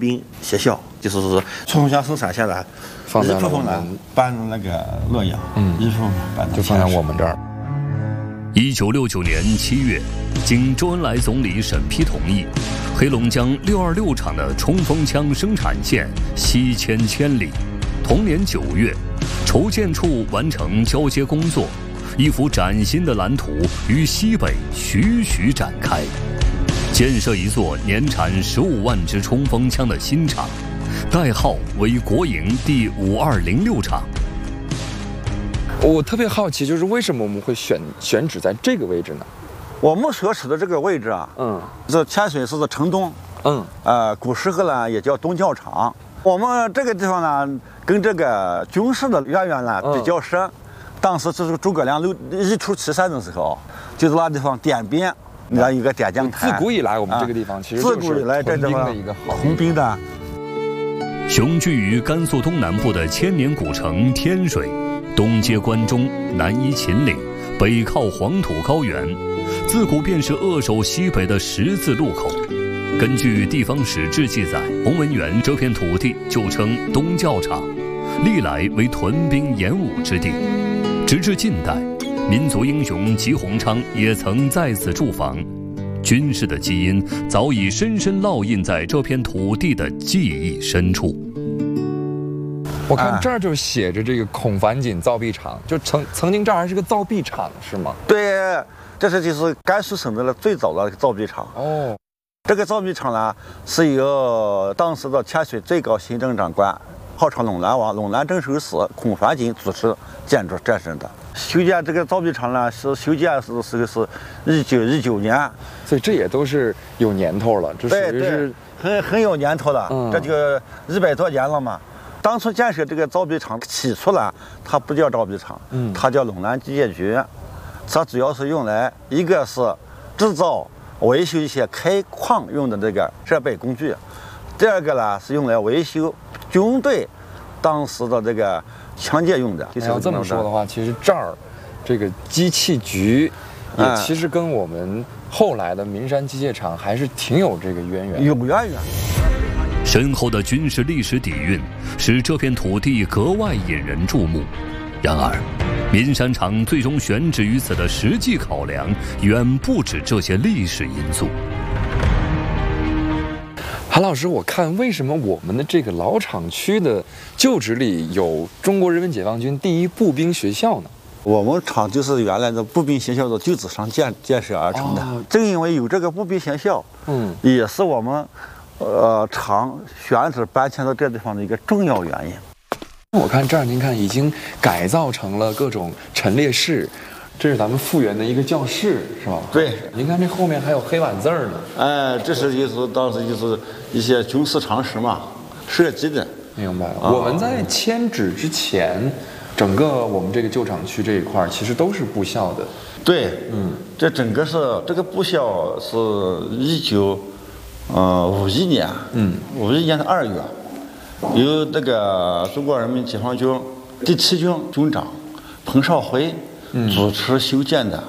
兵学校，就是从小生产下来， 放在一部分呢搬到那个洛阳，一部分搬到就放在我们这儿。 1969年7月，经周恩来总理审批同意，黑龙江626厂的冲锋枪生产线西迁千里。同年9月，筹建处完成交接工作，一幅崭新的蓝图于西北徐徐展开，建设一座年产15万支冲锋枪的新厂，代号为国营第5206厂。 我特别好奇，就是为什么我们会选址在这个位置呢？ 我们所处的这个位置啊，是天水市的城东，古时候呢也叫东教场。我们这个地方呢，跟这个军事的渊源呢比较深。当时这是诸葛亮一出祁山的时候，就是那地方点兵，那一个点将台。 自古以来，我们这个地方其实自古以来这地方的一个红兵的。 雄居于甘肃东南部的千年古城天水，东接关中，南依秦岭，北靠黄土高原，自古便是扼守西北的十字路口。根据地方史志记载，弘文园这片土地就称东教场，历来为屯兵演武之地。直至近代，民族英雄吉鸿昌也曾在此驻防。军事的基因早已深深烙印在这片土地的记忆深处。 我看这儿就写着这个孔繁锦造币厂，就曾经这儿还是个造币厂是吗？ 对，这就是甘肃省的最早的造币厂。这个造币厂呢，是由当时的天水最高行政长官，号称陇南王、陇南镇守使孔繁锦主持建筑战胜的。修建这个造币厂呢，是修建是1919年， 所以这也都是有年头了，这属于是很有年头了，这就100多年了嘛。当初建设这个造币厂起初呢，它不叫造币厂，它叫陇南机械局，它主要是用来一个是制造、维修一些开矿用的这个设备工具，第二个呢是用来维修军队当时的这个枪械用的。 要这么说的话，其实这儿这个机器局也其实跟我们后来的民山机械厂还是挺有这个渊源， 有渊源。 深厚的军事历史底蕴使这片土地格外引人注目。然而，民山厂最终选址于此的实际考量远不止这些历史因素。 韩老师，我看为什么我们的这个老厂区的旧址里有中国人民解放军第一步兵学校呢？ 我们厂就是原来的步兵学校的旧址上建设而成的。正因为有这个步兵学校，也是我们厂选址搬迁到这地方的一个重要原因。 我看这儿，您看已经改造成了各种陈列室，这是咱们复原的一个教室，是吧？ 对， 您看这后面还有黑板字儿呢。 这是就是当时就是一些军事常识嘛，设计的。 明白了。我们在迁址之前，整个我们这个旧厂区这一块其实都是部校的。 对，这整个是这个部校是1951年，51年的2月。由这个中国人民解放军第7军军长彭绍辉主持修建的。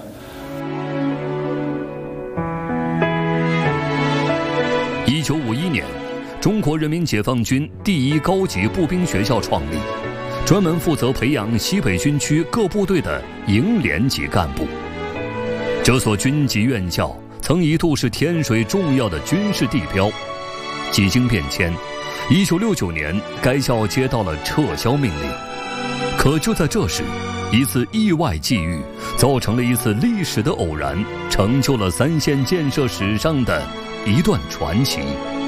1951年，中国人民解放军第1高级步兵学校创立，专门负责培养西北军区各部队的营连级干部。这所军级院校曾一度是天水重要的军事地标。几经变迁，1969年，该校接到了撤销命令。可就在这时，一次意外际遇，造成了一次历史的偶然，成就了3线建设史上的一段传奇。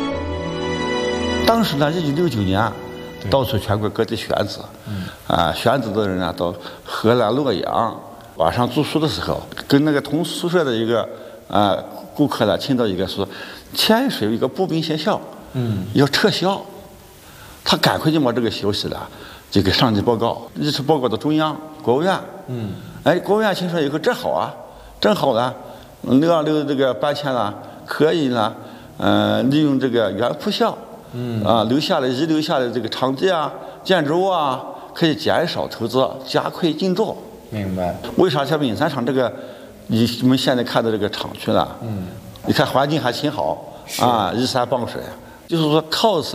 当时呢，1969年，到处全国各地选址，选址的人呢，到河南洛阳晚上住宿的时候，跟那个同宿舍的一个顾客呢，听到一个说，天水有一个步兵学校。要撤销，他赶快就把这个消息了，就给上级报告，一直报告到中央国务院。国务院听说以后，这好啊，正好呢，626这个搬迁了，可以呢，利用这个原铺校，遗留下来这个场地啊、建筑物啊，可以减少投资，加快进驻。 明白。 为啥像民山厂这个，你们现在看的这个厂区呢？你看环境还挺好。依山傍水，就是说靠